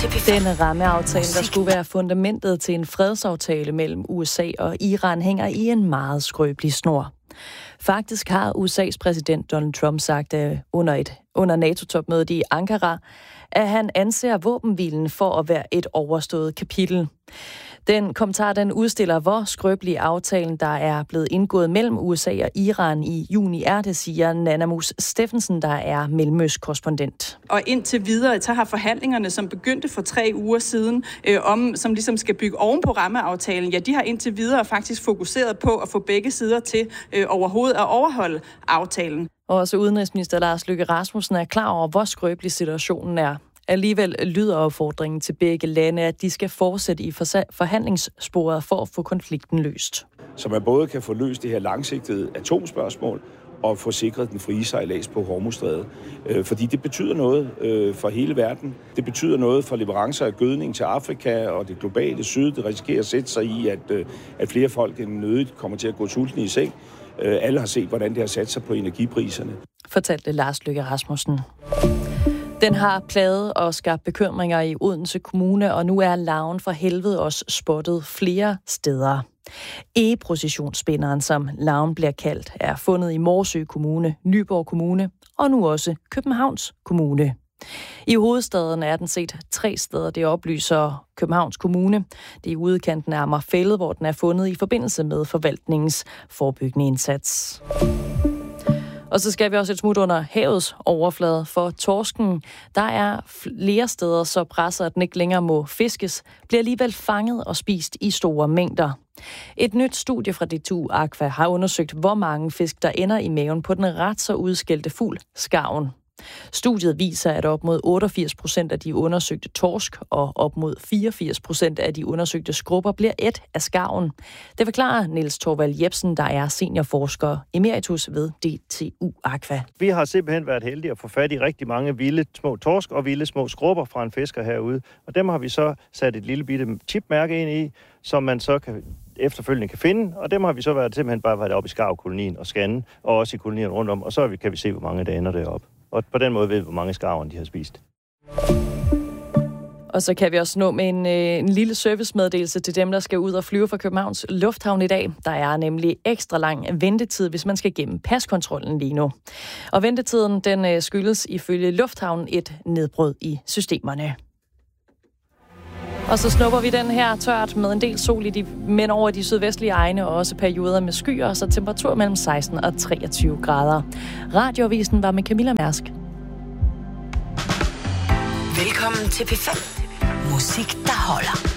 Den rammeaftale, der skulle være fundamentet til en fredsaftale mellem USA og Iran, hænger i en meget skrøbelig snor. Faktisk har USA's præsident Donald Trump sagt under NATO-topmødet i Ankara, at han anser våbenhvilen for at være et overstået kapitel. Den kommentar, den udstiller, hvor skrøbelig aftalen, der er blevet indgået mellem USA og Iran i juni er, det siger Nanna Mus Steffensen, der er mellemøstkorrespondent. Og indtil videre, så har forhandlingerne, som begyndte for 3 uger siden, som ligesom skal bygge oven på rammeaftalen, ja, de har indtil videre faktisk fokuseret på at få begge sider til overhovedet at overholde aftalen. Og også udenrigsminister Lars Løkke Rasmussen er klar over, hvor skrøbelig situationen er. Alligevel lyder opfordringen til begge lande, at de skal fortsætte i forhandlingssporet for at få konflikten løst. Så man både kan få løst det her langsigtede atomspørgsmål og få sikret den frie sejlads på Hormuzstrædet. Fordi det betyder noget for hele verden. Det betyder noget for leverancer af gødning til Afrika og det globale syd. Det risikerer at sætte sig i, at flere folk end nødigt kommer til at gå sultne i seng. Alle har set, hvordan det har sat sig på energipriserne. Fortalte Lars Løkke Rasmussen. Den har plaget og skabt bekymringer i Odense Kommune, og nu er larven fra helvede også spottet flere steder. Egeprocessionsspinderen, som larven bliver kaldt, er fundet i Morsø Kommune, Nyborg Kommune og nu også Københavns Kommune. I hovedstaden er den set 3 steder, det oplyser Københavns Kommune. Det er i udkanten af Amagerfælled, hvor den er fundet i forbindelse med forvaltningens forebyggende indsats. Og så skal vi også et smut under havets overflade for torsken. Der er flere steder så presset, at den ikke længere må fiskes, bliver alligevel fanget og spist i store mængder. Et nyt studie fra DTU Aqua har undersøgt, hvor mange fisk, der ender i maven på den ret så udskældte fugl, skarven. Studiet viser, at op mod 88% af de undersøgte torsk og op mod 84% af de undersøgte skrubber bliver ædt af skarven. Det forklarer Niels Torvald Jebsen, der er seniorforsker emeritus ved DTU Aqua. Vi har simpelthen været heldige at få fat i rigtig mange vilde små torsk og vilde små skrubber fra en fisker herude. Og dem har vi så sat et lille bitte chipmærke ind i, som man så efterfølgende kan finde. Og dem har vi så simpelthen bare været oppe i skarvkolonien og scanne, og også i kolonien rundt om. Og så kan vi se, hvor mange der ender deroppe. Og på den måde ved vi, hvor mange skarver de har spist. Og så kan vi også nå med en lille servicemeddelelse til dem, der skal ud og flyve fra Københavns Lufthavn i dag. Der er nemlig ekstra lang ventetid, hvis man skal gennem paskontrollen lige nu. Og ventetiden, den skyldes ifølge Lufthavnen et nedbrud i systemerne. Og så snupper vi den her tørt med en del sol men over de sydvestlige egne og også perioder med skyer, så temperatur mellem 16 og 23 grader. Radioavisen var med Camilla Mærsk. Velkommen til P5. Musik, der holder.